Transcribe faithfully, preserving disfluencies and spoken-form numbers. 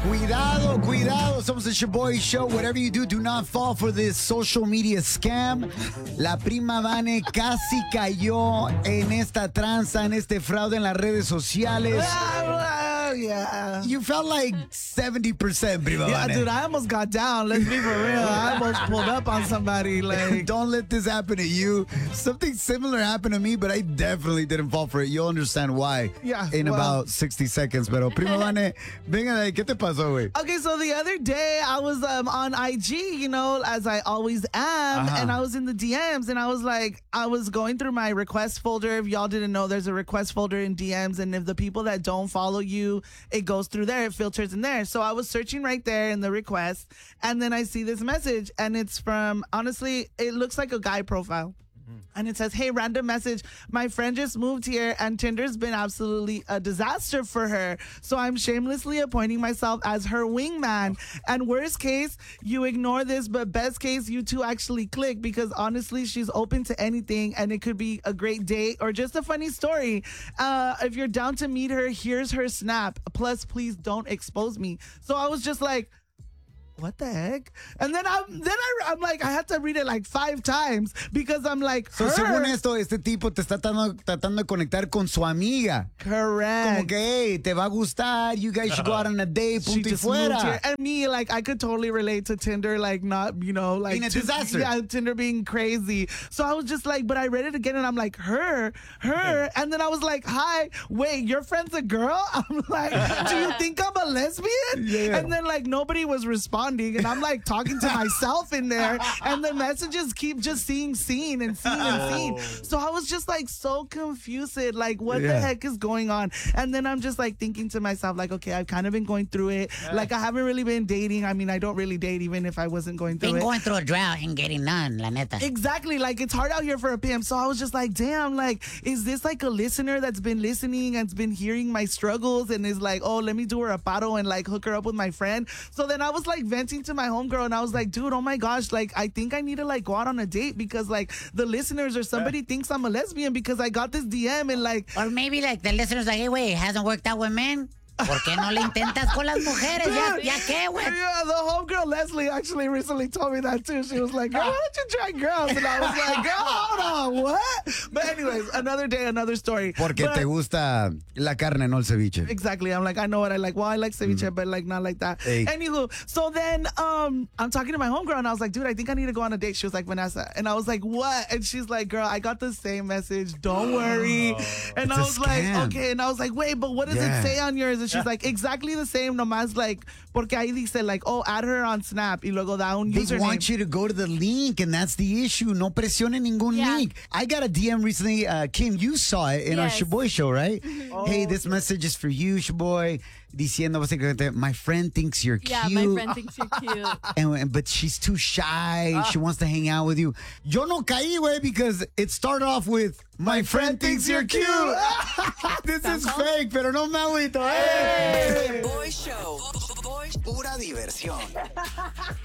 Cuidado, cuidado. Somos the Shaboy Show. Whatever you do, do not fall for this social media scam. La prima Vane casi cayó en esta tranza, en este fraude en las redes sociales. Yeah. You felt like seventy percent, prima Yeah, Vane. dude, I almost got down. Let's be for real. I almost pulled up on somebody. Like, Don't let this happen to you. Something similar happened to me, but I definitely didn't fall for it. You'll understand why Yeah, in well. about sixty seconds. Pero, prima Vane, venga de ahí, ¿qué te pasó, güey? okay, so the other day I was um, on I G, you know, as I always am, Uh-huh. and I was in the D Ms, and I was like, I was going through my request folder. If y'all didn't know, there's a request folder in D Ms, and if the people that don't follow you, it goes through there, it filters in there. So I was searching right there in the request, and then I see this message, and it's from, honestly, it looks like a guy profile. And it says, hey, random message. My friend just moved here and Tinder's been absolutely a disaster for her. So I'm shamelessly appointing myself as her wingman. And worst case, you ignore this, but best case, you two actually click because honestly, she's open to anything and it could be a great date or just a funny story. Uh, if you're down to meet her, here's her snap. Plus, please don't expose me. So I was just like, what the heck? And then I'm then I, I'm like, I had to read it like five times because I'm like, So, her. según esto, este tipo te está tratando, tratando de conectar con su amiga. Correct. Como que, hey, te va a gustar. You guys should go out on a date. She Punto y just moved fuera. here. And me, like, I could totally relate to Tinder, like, not, you know, like. Being a just- disaster. Yeah, Tinder being crazy. So I was just like, but I read it again and I'm like, her, her. And then I was like, hi, wait, your friend's a girl? I'm like, do you think I'm a lesbian? Yeah. And then, like, nobody was responding. And I'm like talking to myself in there. And the messages keep just seeing seen and seen and seen. So I was just like so confused. Like, what the Yeah. heck is going on? And then I'm just like thinking to myself, like, okay, I've kind of been going through it. Like, I haven't really been dating. I mean, I don't really date even if I wasn't going through Been it. going through a drought and getting none, la neta. Exactly. Like, it's hard out here for a pimp. So I was just like, damn, like, is this like a listener that's been listening and's been hearing my struggles and is like, oh, let me do her a paro and like hook her up with my friend. So then I was like venting to my homegirl and I was like, dude, oh my gosh, like, I think I need to like go out on a date because like the listeners or somebody thinks I'm a lesbian because I got this D M and like, Or maybe like the listeners like, hey, wait, it hasn't worked out with men. ¿Por qué no le intentas con las mujeres? ¿Ya, ya qué, güey? yeah, the homegirl Leslie actually recently told me that too. She was like, girl, why don't you try girls? And I was like, girl, hold on, what? But anyways, another day, another story. Porque But- te gusta la carne, no el ceviche. Exactly. I'm like, I know what I like. Well, I like ceviche, but like not like that. Hey. Anywho, so then um, I'm talking to my homegirl and I was like, dude, I think I need to go on a date. She was like, Vanessa. And I was like, what? And she's like, girl, I got the same message. Don't worry. And It's I a was like, scam. okay. And I was like, wait, but what does Yeah. it say on yours? And she's like, exactly the same, nomás like, porque ahí dice like, oh, add her on Snap y luego da un They username. want you to go to the link, and that's the issue. No presione ningún Yeah. link. I got a D M recently. Uh, Kim, you saw it in Yes. our Shaboy show, right? Oh, Hey, this message is for you, Shaboy. Diciendo básicamente, my friend thinks you're Yeah, cute. my friend thinks you're cute. And, and- but she's too shy. Ah. She wants to hang out with you. Yo no caí, güey, because it started off with, my, friend, thinks you're cute. This is fake, pero no me agüito, eh. The Boy Show. Pura diversión.